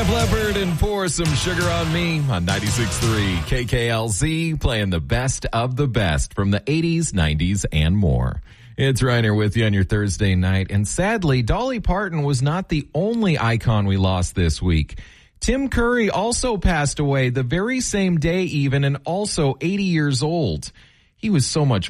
Def Leppard and Pour Some Sugar on Me on 96.3 KKLZ, playing the best of the best from the 80s, 90s, and more. It's Reiner with you on your Thursday night. And sadly, Dolly Parton was not the only icon we lost this week. Tim Curry also passed away the very same day even, and also 80 years old. He was so much